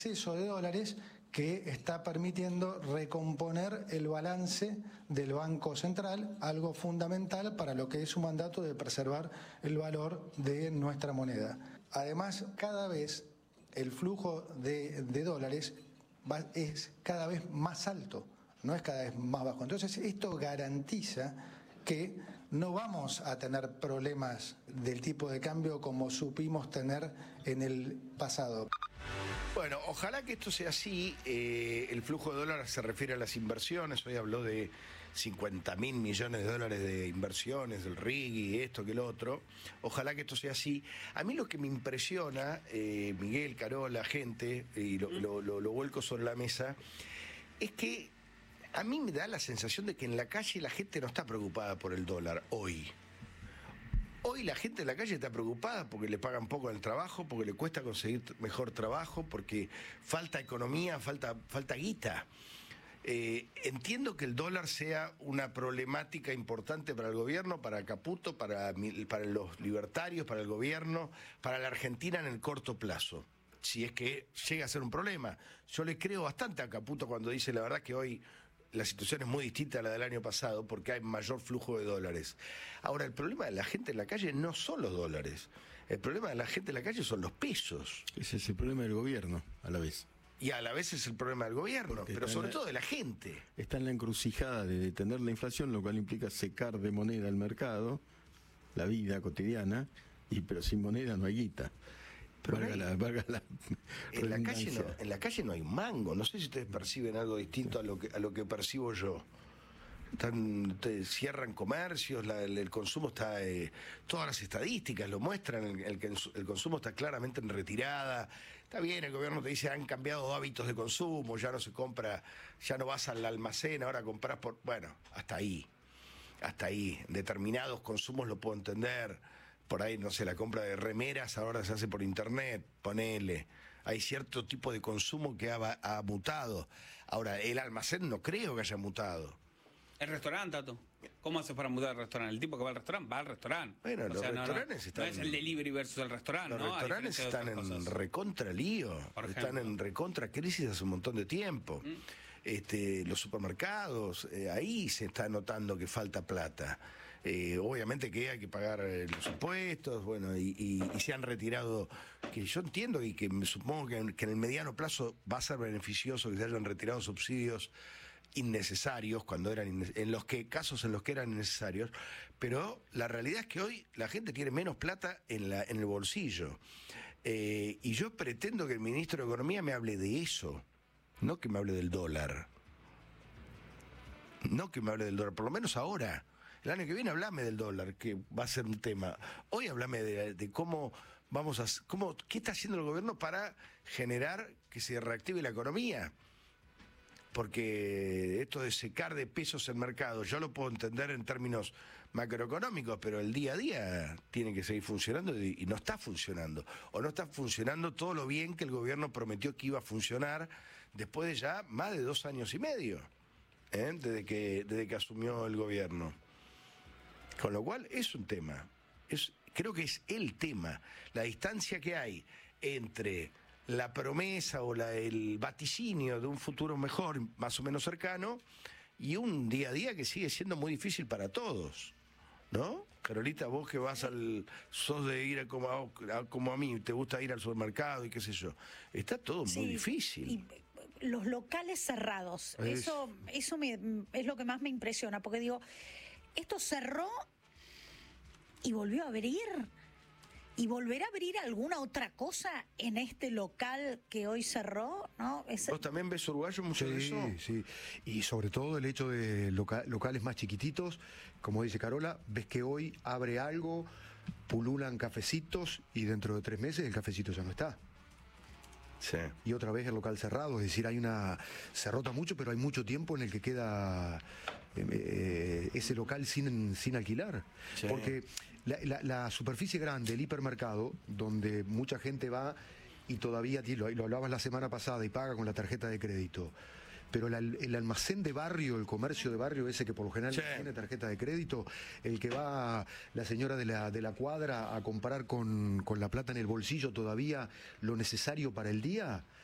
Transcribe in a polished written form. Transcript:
exceso de dólares que está permitiendo recomponer el balance del Banco Central, algo fundamental para lo que es su mandato de preservar el valor de nuestra moneda. Además, cada vez el flujo de dólares es cada vez más alto, no es cada vez más bajo. Entonces, esto garantiza que no vamos a tener problemas del tipo de cambio como supimos tener en el pasado. Bueno, ojalá que esto sea así. El flujo de dólares se refiere a las inversiones. Hoy habló de 50.000 millones de dólares de inversiones, del RIGI, esto que lo otro. Ojalá que esto sea así. A mí lo que me impresiona, Miguel, Carola, gente, y lo vuelco sobre la mesa, es que a mí me da la sensación de que en la calle la gente no está preocupada por el dólar hoy. Hoy la gente en la calle está preocupada porque le pagan poco en el trabajo, porque le cuesta conseguir mejor trabajo, porque falta economía, falta guita. Entiendo que el dólar sea una problemática importante para el gobierno, para Caputo, para los libertarios, para el gobierno, para la Argentina en el corto plazo. Si es que llega a ser un problema. Yo le creo bastante a Caputo cuando dice la verdad que hoy la situación es muy distinta a la del año pasado porque hay mayor flujo de dólares. Ahora, el problema de la gente en la calle no son los dólares. El problema de la gente en la calle son los pesos. Ese es el problema del gobierno, a la vez. Y a la vez es el problema del gobierno, pero sobre todo de la gente. Está en la encrucijada de detener la inflación, lo cual implica secar de moneda el mercado, la vida cotidiana, pero sin moneda no hay guita. En la calle no hay un mango. No sé si ustedes perciben algo distinto a lo que percibo yo. Cierran comercios, el consumo está, todas las estadísticas lo muestran, el consumo está claramente en retirada. Está bien, el gobierno te dice han cambiado hábitos de consumo, ya no se compra, ya no vas al almacén, ahora compras por... Bueno, hasta ahí. Determinados consumos lo puedo entender. Por ahí, no sé, la compra de remeras ahora se hace por internet, ponele. Hay cierto tipo de consumo que ha mutado. Ahora, el almacén no creo que haya mutado. El restaurante, Tato. ¿Cómo hace para mudar el restaurante? El tipo que va al restaurante. Bueno, los restaurantes están... No es el delivery versus el restaurante, ¿no? Los restaurantes están en recontra lío. Están en recontra crisis hace un montón de tiempo. Los supermercados, ahí se está notando que falta plata. Obviamente que hay que pagar los impuestos, bueno, y se han retirado, que yo entiendo y que me supongo que en el mediano plazo va a ser beneficioso que se hayan retirado subsidios innecesarios casos en los que eran necesarios, pero la realidad es que hoy la gente tiene menos plata en el bolsillo, y yo pretendo que el ministro de Economía me hable de eso, no que me hable del dólar, por lo menos ahora. El año que viene hablame del dólar, que va a ser un tema. Hoy hablame de cómo qué está haciendo el gobierno para generar que se reactive la economía. Porque esto de secar de pesos el mercado, yo lo puedo entender en términos macroeconómicos, pero el día a día tiene que seguir funcionando y no está funcionando. O no está funcionando todo lo bien que el gobierno prometió que iba a funcionar después de ya más de 2 años y medio, desde que asumió el gobierno. Con lo cual es un tema. Creo que es el tema. La distancia que hay entre la promesa o el vaticinio de un futuro mejor, más o menos cercano, y un día a día que sigue siendo muy difícil para todos, ¿no? Carolita, vos que sos de ir como a mí, te gusta ir al supermercado y qué sé yo, está todo muy difícil. Y los locales cerrados, eso es lo que más me impresiona, porque digo, esto cerró y volvió a abrir. ¿Y volverá a abrir alguna otra cosa en este local que hoy cerró? ¿No? ¿Vos también ves uruguayo mucho de eso? Sí, y sobre todo el hecho de locales más chiquititos, como dice Carola, ves que hoy abre algo, pululan cafecitos y dentro de 3 meses el cafecito ya no está. Sí. Y otra vez el local cerrado, es decir, se rota mucho, pero hay mucho tiempo en el que queda ese local sin alquilar. Sí. Porque la superficie grande, el hipermercado, donde mucha gente va y todavía, lo hablabas la semana pasada, y paga con la tarjeta de crédito. Pero el almacén de barrio, el comercio de barrio ese que por lo general tiene tarjeta de crédito, el que va la señora de la cuadra a comprar con la plata en el bolsillo todavía lo necesario para el día,